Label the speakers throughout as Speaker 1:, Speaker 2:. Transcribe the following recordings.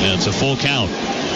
Speaker 1: And it's a full count.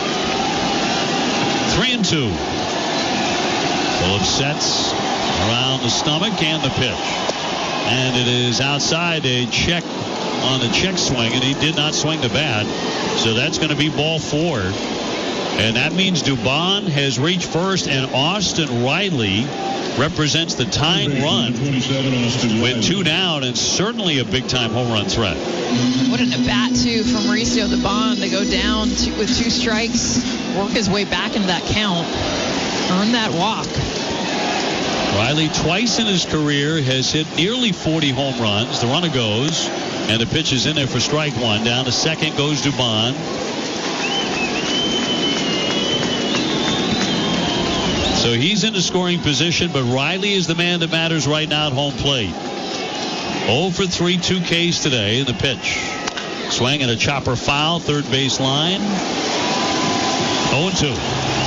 Speaker 1: 3-2. Phillips sets around the stomach and the pitch. And it is outside, a check on the check swing, and he did not swing the bat. So that's going to be ball 4. And that means Dubon has reached first, and Austin Riley represents the tying run with 2 down, and certainly a big-time home run threat.
Speaker 2: What an at-bat, too, from Mauricio Dubon to go down with 2 strikes, work his way back into that count, earn that walk.
Speaker 1: Riley twice in his career has hit nearly 40 home runs. The runner goes, and the pitch is in there for strike 1. Down to second goes Dubon. So he's in the scoring position, but Riley is the man that matters right now at home plate. 0 for 3, 2 Ks today in the pitch. Swing and a chopper foul, third base line. 0-2.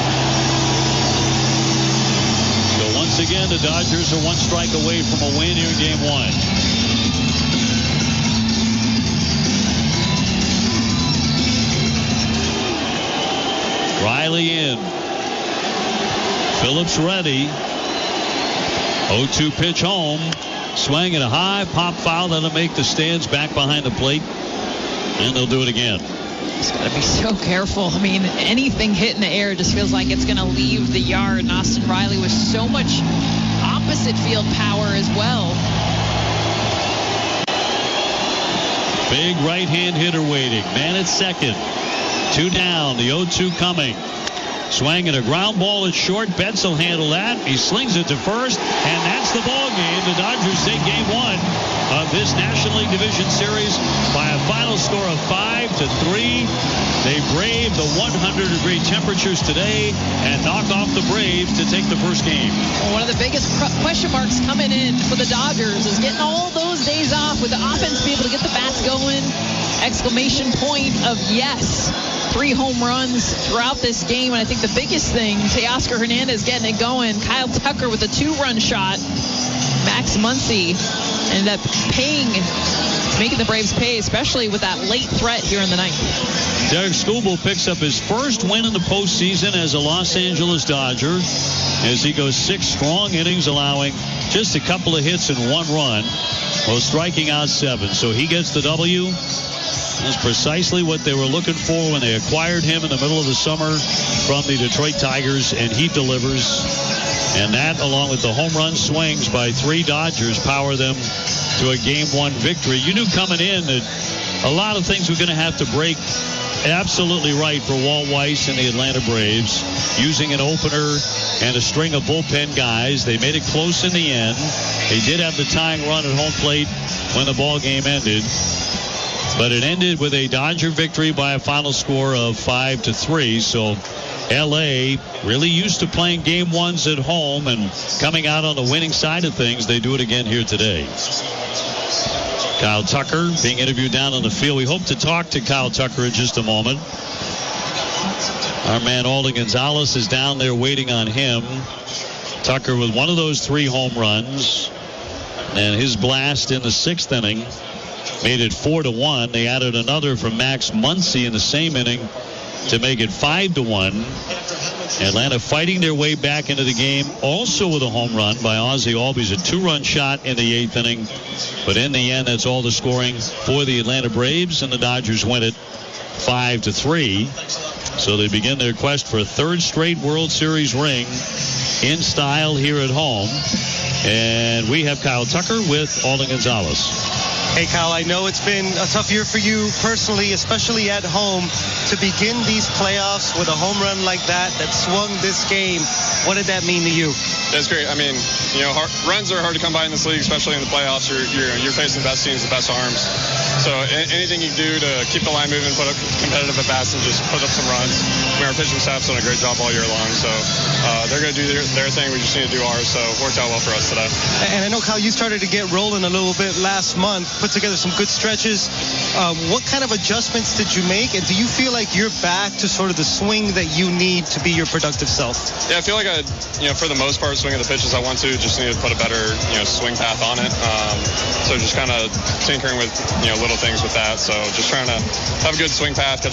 Speaker 1: Once again, the Dodgers are 1 strike away from a win here in Game 1. Riley in. Phillips ready. 0-2 pitch home. Swing and a high pop foul. That'll make the stands back behind the plate. And they'll do it again.
Speaker 2: He's got to be so careful. I mean, anything hit in the air just feels like it's going to leave the yard. And Austin Riley with so much opposite field power as well.
Speaker 1: Big right-hand hitter waiting. Man at second. 2 down. The 0-2 coming. Swing and a ground ball at short. Betts will handle that. He slings it to first, and that's the ball game. The Dodgers take Game 1 of this National League Division Series by a final score of 5-3. They braved the 100-degree temperatures today and knock off the Braves to take the first game.
Speaker 2: Well, one of the biggest question marks coming in for the Dodgers is getting all those days off with the offense, be able to get the bats going. Exclamation point of yes. 3 home runs throughout this game, and I think the biggest thing, Teoscar Hernandez getting it going, Kyle Tucker with a 2-run shot, Max Muncy ended up making the Braves pay, especially with that late threat here in the ninth.
Speaker 1: Derek Skubal picks up his first win in the postseason as a Los Angeles Dodger as he goes 6 strong innings, allowing just a couple of hits and 1 run while striking out 7. So he gets the W. That's precisely what they were looking for when they acquired him in the middle of the summer from the Detroit Tigers, and he delivers. And that, along with the home run swings by 3 Dodgers, power them to a Game 1 victory. You knew coming in that a lot of things were going to have to break absolutely right for Walt Weiss and the Atlanta Braves, using an opener and a string of bullpen guys. They made it close in the end. They did have the tying run at home plate when the ball game ended. But it ended with a Dodger victory by a final score of 5-3. So L.A. really used to playing Game 1s at home and coming out on the winning side of things. They do it again here today. Kyle Tucker being interviewed down on the field. We hope to talk to Kyle Tucker in just a moment. Our man Alden Gonzalez is down there waiting on him. Tucker with one of those 3 home runs. And his blast in the 6th inning made it 4-1. They added another from Max Muncy in the same inning to make it 5-1. Atlanta fighting their way back into the game, also with a home run by Ozzie Albies, a 2-run shot in the 8th inning. But in the end, that's all the scoring for the Atlanta Braves, and the Dodgers win it 5-3. So they begin their quest for a 3rd straight World Series ring in style here at home. And we have Kyle Tucker with Alden Gonzalez.
Speaker 3: Hey, Kyle, I know it's been a tough year for you personally, especially at home. To begin these playoffs with a home run like that swung this game, what did that mean to you?
Speaker 4: That's great. I mean, runs are hard to come by in this league, especially in the playoffs. You're facing the best teams, the best arms. So anything you do to keep the line moving, put up competitive at bats, and just put up some runs. I mean, our pitching staff's done a great job all year long. So they're going to do their thing. We just need to do ours. So it worked out well for us today.
Speaker 3: And I know, Kyle, you started to get rolling a little bit last month, put together some good stretches. What kind of adjustments did you make? And do you feel like you're back to sort of the swing that you need to be your productive self?
Speaker 4: Yeah, I feel like for the most part, swinging the pitches I want to, just need to put a better, swing path on it. So just kind of tinkering with, little things with that. So just trying to have a good swing path, catch